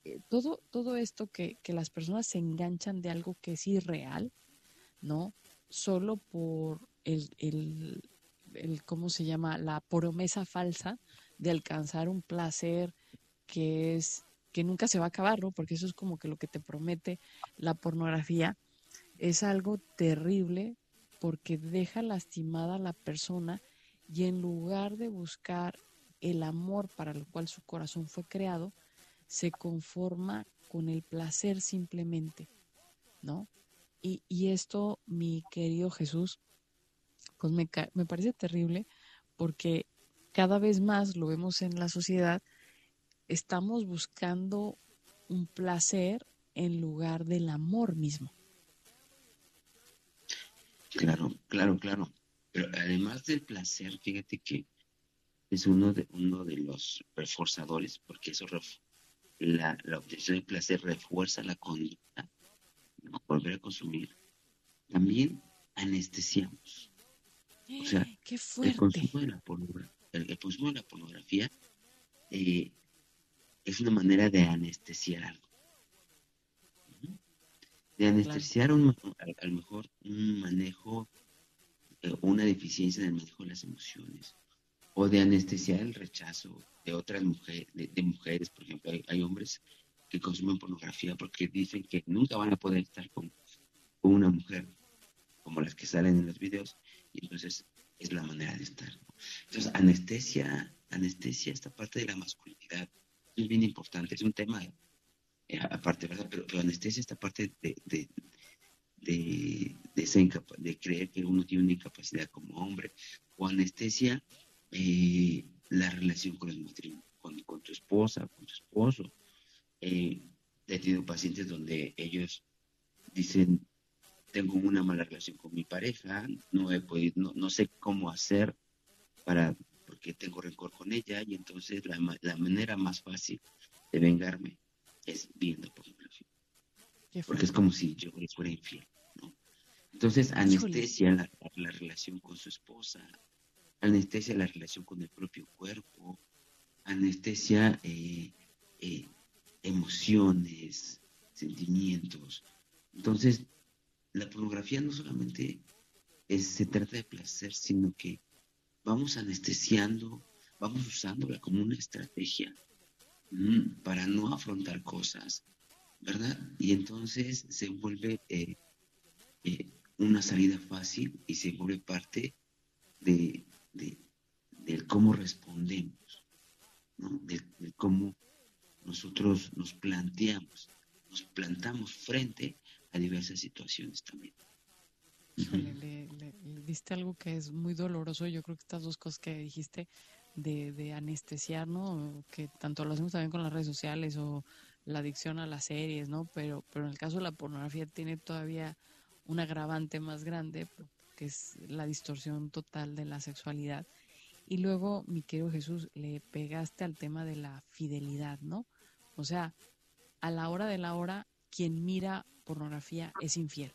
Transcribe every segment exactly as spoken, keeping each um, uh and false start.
eh, todo, todo esto que, que las personas se enganchan de algo que es irreal, ¿no? Solo por el, el, el, ¿cómo se llama? La promesa falsa de alcanzar un placer que es, que nunca se va a acabar, ¿no? Porque eso es como que lo que te promete la pornografía, es algo terrible porque deja lastimada a la persona y en lugar de buscar el amor para lo cual su corazón fue creado, se conforma con el placer simplemente, ¿no? Y, y esto, mi querido Jesús, pues me, me parece terrible porque cada vez más lo vemos en la sociedad, estamos buscando un placer en lugar del amor mismo. Claro, claro, claro. Pero además del placer, fíjate que es uno de, uno de los reforzadores, porque eso ref- la, la obtención del placer refuerza la conducta, ¿no? Volver a consumir. También anestesiamos. O sea, ¡Qué el fuerte! consumo de la pornografía, el, el consumo de la pornografía eh, es una manera de anestesiar algo. ¿No? De Claro. anestesiar un, a, a lo mejor un manejo, eh, una deficiencia en el manejo de las emociones, o de anestesiar el rechazo de otras mujeres, de, de mujeres, por ejemplo, hay, hay, hombres que consumen pornografía porque dicen que nunca van a poder estar con, con una mujer como las que salen en los videos, y entonces es la manera de estar, ¿no? Entonces, anestesia, anestesia esta parte de la masculinidad, es bien importante, es un tema eh, aparte, ¿verdad? Pero, pero anestesia esta parte de, de, de, de, esa incapa- de creer que uno tiene una incapacidad como hombre, o anestesia eh, la relación con el matrimonio, con, con tu esposa, con tu esposo. Eh, he tenido pacientes donde ellos dicen, tengo una mala relación con mi pareja, no he podido, no, no sé cómo hacer para, porque tengo rencor con ella, y entonces la, la manera más fácil de vengarme es viendo pornografía, ¡Qué porque es fuerte! como si yo les fuera infiel, ¿no? Entonces Híjole, anestesia la, la relación con su esposa, anestesia la relación con el propio cuerpo, anestesia eh, eh, emociones, sentimientos. Entonces, la pornografía no solamente es, se trata de placer, sino que vamos anestesiando, vamos usándola como una estrategia mm, para no afrontar cosas, ¿verdad? Y entonces se vuelve eh, eh, una salida fácil y se vuelve parte de, de, del cómo respondemos, ¿no? Del, del cómo nosotros nos planteamos, nos plantamos frente a diversas situaciones también. Uh-huh. híjole, le, le, le diste algo que es muy doloroso. Yo creo que estas dos cosas que dijiste de, de anestesiar, ¿no? Que tanto lo hacemos también con las redes sociales o la adicción a las series, ¿no? Pero, pero en el caso de la pornografía tiene todavía un agravante más grande, que es la distorsión total de la sexualidad. Y luego, mi querido Jesús, le pegaste al tema de la fidelidad, ¿no? O sea, a la hora de la hora, quien mira pornografía es infiel.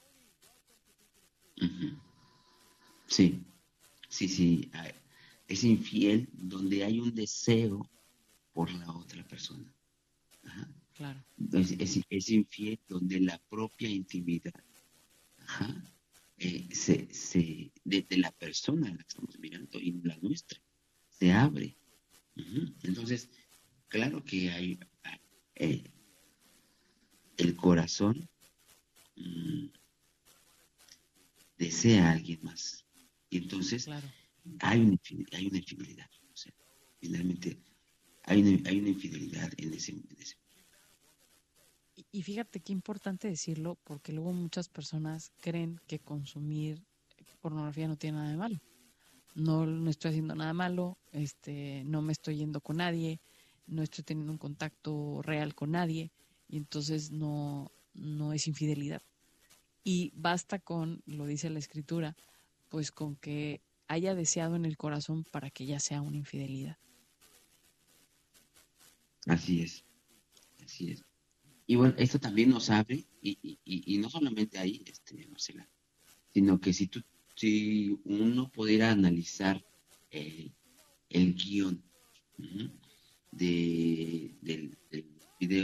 Uh-huh. Sí, sí, sí. Es infiel donde hay un deseo por la otra persona. Ajá. Claro, Es, es, es infiel donde la propia intimidad, ajá, eh, se, se, de, de, la persona a la que estamos mirando y la nuestra se abre. Uh-huh. Entonces, claro que hay eh, el corazón mmm, desea a alguien más. Y entonces claro. hay una, hay una infidelidad. O sea, finalmente hay una, hay una infidelidad en ese, en ese. Y, y fíjate qué importante decirlo, porque luego muchas personas creen que consumir pornografía no tiene nada de malo. No, no estoy haciendo nada malo, este, no me estoy yendo con nadie, no estoy teniendo un contacto real con nadie, y entonces no, no es infidelidad. Y basta con, lo dice la escritura, pues con que haya deseado en el corazón para que ya sea una infidelidad. Así es, así es. Y bueno, esto también nos abre, y, y, y, y no solamente ahí, este, Marcela, sino que si tú, si uno pudiera analizar eh, el guión uh-huh, de, del, del,